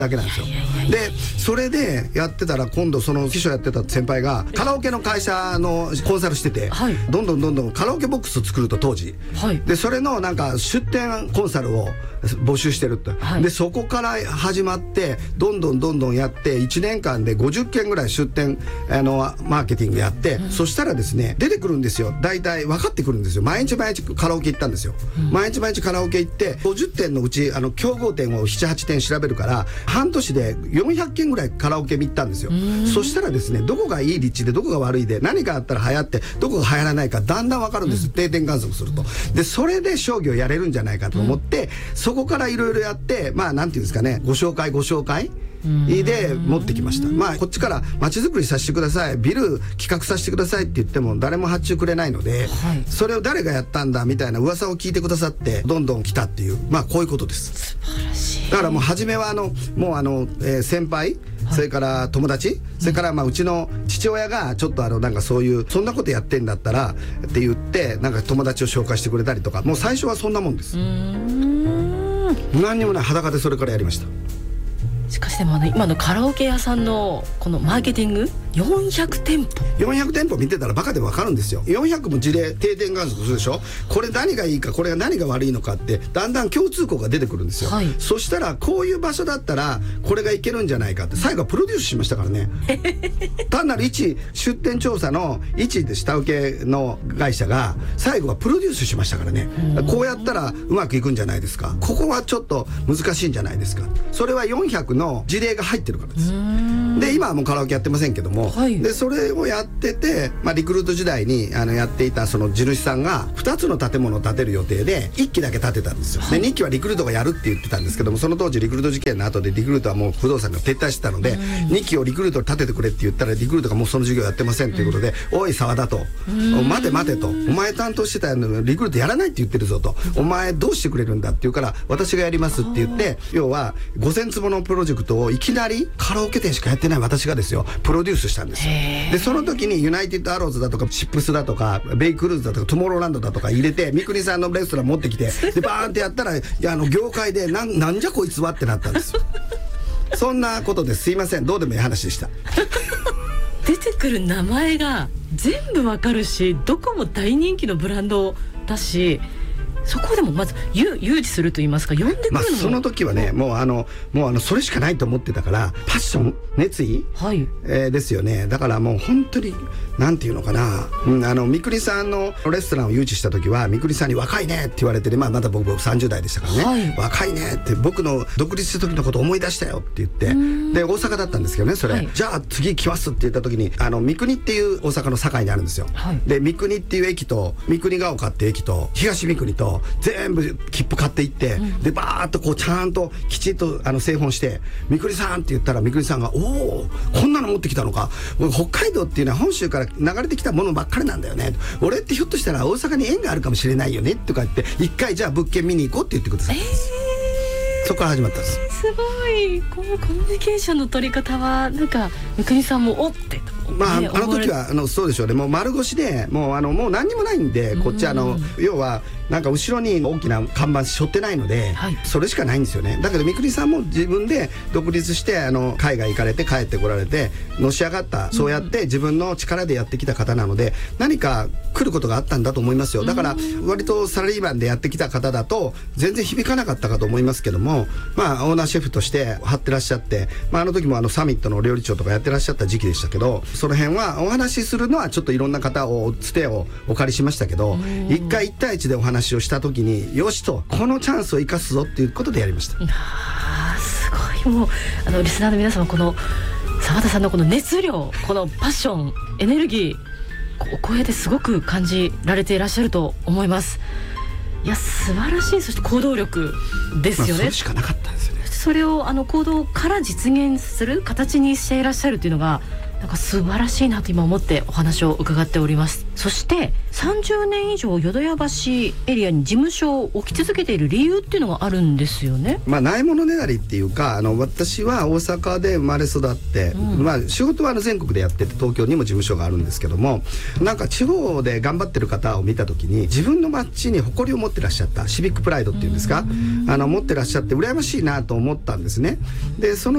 だけなんですよ。でそれでやってたら、今度その秘書やってた先輩がカラオケの会社のコンサルしてて、はい、どんどんカラオケボックスを作ると当時、はい、でそれのなんか出店コンサルを募集してるって、はい、でそこから始まってどんどんやって1年間で50件ぐらい出店マーケティングやって、そしたらですね出てくるんですよ。大体分かってくるんですよ。毎日カラオケ行ったんですよ。毎日カラオケ行って50店のうち競合店を 7,8 店調べるから、半年で400件ぐらいカラオケ見たんですよ。そしたらですね、どこがいい立地でどこが悪いで何があったら流行ってどこが流行らないかだんだん分かるんです、定点観測すると。でそれで商業やれるんじゃないかと思って、そこからいろいろやって、まあなんていうんですかね、ご紹介で持ってきました。まあこっちから街づくりさせてください、ビル企画させてくださいって言っても誰も発注くれないので、はい、それを誰がやったんだみたいな噂を聞いてくださってどんどん来たっていう、まあこういうことです。素晴らしい。だからもう初めはもう先輩、それから友達、それからまあうちの父親がちょっとなんかそういうそんなことやってんだったらって言ってなんか友達を紹介してくれたりとか、もう最初はそんなもんです。何にもない裸でそれからやりました。 しかしでも今のカラオケ屋さんのこのマーケティング400店舗見てたらバカで分かるんですよ。400も事例定点観測するでしょ。これ何がいいか、これが何が悪いのかってだんだん共通項が出てくるんですよ、はい、そしたらこういう場所だったらこれがいけるんじゃないかって最後はプロデュースしましたからね単なる出店調査ので下請けの会社が最後はプロデュースしましたからね。こうやったらうまくいくんじゃないですか、ここはちょっと難しいんじゃないですか。それは400の事例が入ってるからです。で今はもうカラオケやってませんけども、はい、でそれをやってて、まあ、リクルート時代にやっていたその地主さんが2つの建物を建てる予定で1基だけ建てたんですよ、はい、で2基はリクルートがやるって言ってたんですけども、その当時リクルート事件の後でリクルートはもう不動産が撤退してたので、2基をリクルート建ててくれって言ったらリクルートがもうその事業やってませんということで、おい沢田と、待てと、お前担当してたのリクルートやらないって言ってるぞと、お前どうしてくれるんだって言うから私がやりますって言って、要は5000坪のプロジェクトをいきなりカラオケ店しかやってない私がですよプロデュースしたんですよ。でその時にユナイテッドアローズだとかシップスだとかベイクルーズだとかトゥモローランドだとか入れて三國さんのレストラン持ってきてでバーンってやったら業界でなんじゃこいつはってなったんですよそんなことです。すいません、どうでもいい話でした出てくる名前が全部わかるし、どこも大人気のブランドだし、そこでもまず誘致すると言いますか、呼んでくるのも、 その時はねもうそれしかないと思ってたから、パッション熱意、はい、ですよね。だからもう本当になんていうのかな、三國さんのレストランを誘致した時は三國さんに若いねって言われてね、まだ僕30代でしたからね、はい、若いねって僕の独立した時のこと思い出したよって言って、で大阪だったんですけどねそれ、はい、じゃあ次来ますって言った時に三國っていう大阪の堺にあるんですよ、はい、で三國っていう駅と三國ヶ丘っていう駅と東三國と全部切符買っていって、でバーッとこうちゃんときちっと製本して三國さんって言ったら三國さんが「おおこんなの持ってきたのか、北海道っていうのは本州から流れてきたものばっかりなんだよね、俺ってひょっとしたら大阪に縁があるかもしれないよね」とか言って一回じゃあ物件見に行こうって言ってください、そこから始まったんです。 すごい、このコミュニケーションの取り方はなんか三國さんもおって、 まあ、あの時はそうでしょうね、もう丸腰でもう何にもないんで、こっち要はなんか後ろに大きな看板背負ってないので、はい、それしかないんですよね。だけど三國さんも自分で独立して海外行かれて帰ってこられてのし上がった、そうやって自分の力でやってきた方なので、何か来ることがあったんだと思いますよ。だから割とサラリーマンでやってきた方だと全然響かなかったかと思いますけども、まあオーナーシェフとして張ってらっしゃって、まあ、あの時もサミットの料理長とかやってらっしゃった時期でしたけど、その辺はお話しするのはちょっといろんな方をつてをお借りしましたけど、一回1対1でお話をした時によしと、このチャンスを生かすぞっていうことでやりました。 すごい、もうリスナーの皆様、この澤田さんのこの熱量、このパッション、エネルギー、お声ですごく感じられていらっしゃると思います。いや素晴らしい。そして行動力ですよね、 それしかなかったんですよね。 それを行動から実現する形にしていらっしゃるっていうのがなんか素晴らしいなと今思ってお話を伺っております。そして30年以上淀屋橋エリアに事務所を置き続けている理由っていうのがあるんですよね。 ないものねだりっていうか、私は大阪で生まれ育って、仕事は全国でやってて東京にも事務所があるんですけども、なんか地方で頑張ってる方を見た時に自分の街に誇りを持ってらっしゃった、シビックプライドっていうんですか、持ってらっしゃって羨ましいなと思ったんですね。でその